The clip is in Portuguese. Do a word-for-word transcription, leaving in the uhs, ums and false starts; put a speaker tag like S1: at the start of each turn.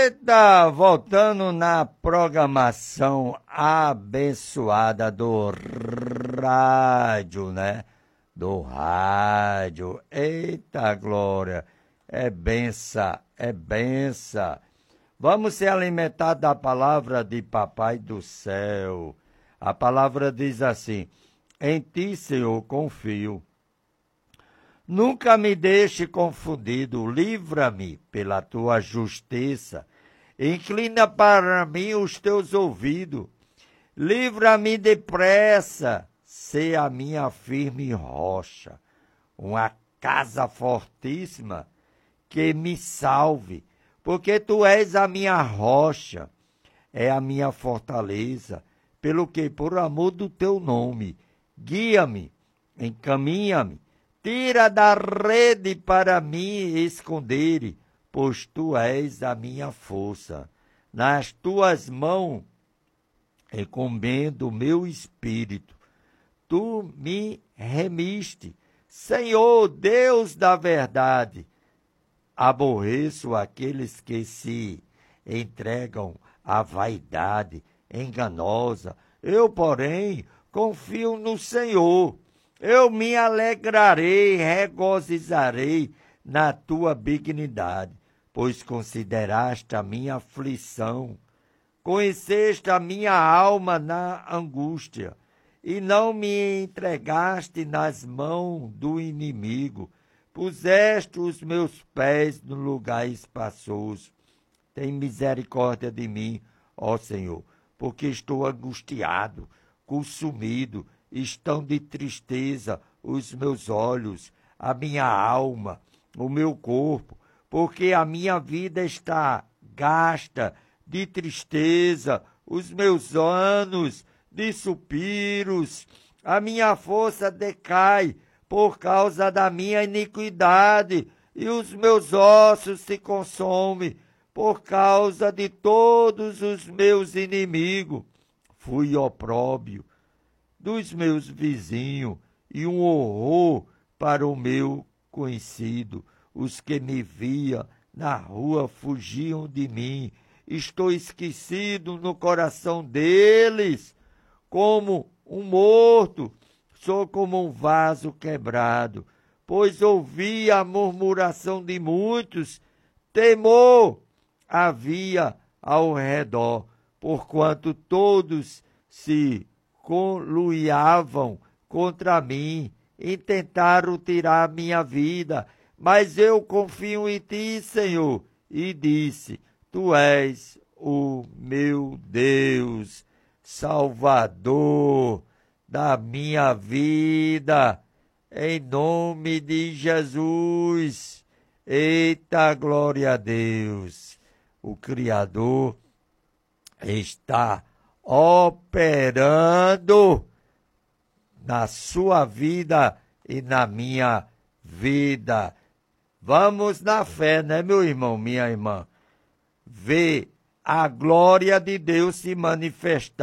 S1: Eita, voltando na programação abençoada do rádio, né? Do rádio. Eita, glória. É benção, é benção. Vamos se alimentar da palavra de Papai do céu. A palavra diz assim: em ti, Senhor, confio. Nunca me deixe confundido, livra-me pela tua justiça. Inclina para mim os teus ouvidos. Livra-me depressa, sê a minha firme rocha. Uma casa fortíssima que me salve, porque tu és a minha rocha, é a minha fortaleza, pelo que, por amor do teu nome, guia-me, encaminha-me, tira da rede para me esconder, pois tu és a minha força. Nas tuas mãos encomendo o meu espírito. Tu me remiste, Senhor, Deus da verdade. Aborreço aqueles que se entregam à vaidade enganosa. Eu, porém, confio no Senhor. Eu me alegrarei, regozijarei na tua benignidade, pois consideraste a minha aflição, conheceste a minha alma na angústia, e não me entregaste nas mãos do inimigo. Puseste os meus pés no lugar espaçoso. Tem misericórdia de mim, ó Senhor, porque estou angustiado, consumido, estão de tristeza os meus olhos, a minha alma, o meu corpo, porque a minha vida está gasta de tristeza, os meus anos de suspiros, a minha força decai por causa da minha iniquidade, e os meus ossos se consomem por causa de todos os meus inimigos. Fui opróbio dos meus vizinhos e um horror para o meu conhecido. Os que me via na rua fugiam de mim. Estou esquecido no coração deles, como um morto. Sou como um vaso quebrado, pois ouvi a murmuração de muitos. Temor havia ao redor, porquanto todos se conluiavam contra mim, e tentaram tirar minha vida. Mas eu confio em ti, Senhor, e disse: tu és o meu Deus, Salvador da minha vida, em nome de Jesus. Eita, glória a Deus. O Criador está operando na sua vida e na minha vida. Vamos na fé, né, meu irmão, minha irmã? Ver a glória de Deus se manifestar